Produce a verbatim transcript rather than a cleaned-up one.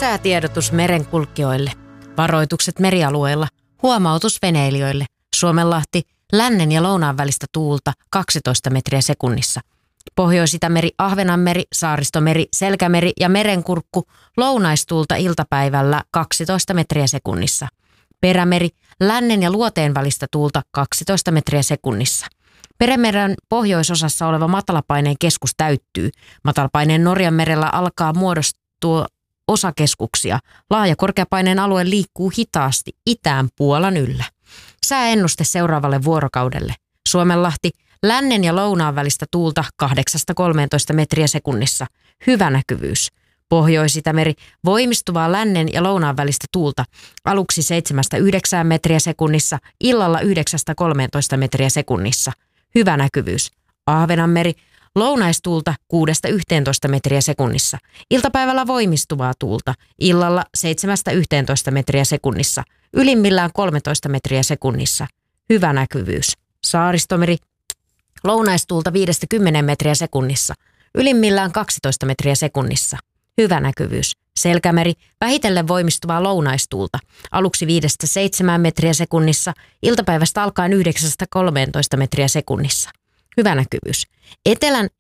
Säätiedotus merenkulkijoille. Varoitukset merialueilla. Huomautus veneilijöille. Suomenlahti, lännen ja lounaan välistä tuulta kaksitoista metriä sekunnissa. Pohjois-Itämeri, Ahvenanmeri, Saaristomeri, Selkämeri ja Merenkurkku lounaistuulta iltapäivällä kaksitoista metriä sekunnissa. Perämeri, lännen ja luoteen välistä tuulta kaksitoista metriä sekunnissa. Perämeren pohjoisosassa oleva matalapaineen keskus täyttyy. Matalapaineen Norjan merellä alkaa muodostua osakeskuksia. Laaja korkeapaineen alue liikkuu hitaasti itään Puolan yllä. Sääennuste seuraavalle vuorokaudelle. Suomenlahti, lännen ja lounaan välistä tuulta kahdeksasta kolmeentoista metriä sekunnissa. Hyvä näkyvyys. Pohjois-Itämeri, voimistuvaa lännen ja lounaan välistä tuulta. Aluksi seitsemästä yhdeksään metriä sekunnissa, illalla yhdeksästä kolmeentoista metriä sekunnissa. Hyvä näkyvyys. Ahvenanmeri, lounaistuulta kuudesta yhteentoista metriä sekunnissa. Iltapäivällä voimistuvaa tuulta. Illalla seitsemästä yhteentoista metriä sekunnissa. Ylimmillään kolmetoista metriä sekunnissa. Hyvä näkyvyys. Saaristomeri, lounaistuulta viidestä kymmeneen metriä sekunnissa. Ylimmillään kaksitoista metriä sekunnissa. Hyvä näkyvyys. Selkämeri, vähitellen voimistuvaa lounaistuulta. Aluksi viidestä seitsemään metriä sekunnissa. Iltapäivästä alkaen yhdeksästä kolmeentoista metriä sekunnissa. Hyvä näkyvyys. Etelän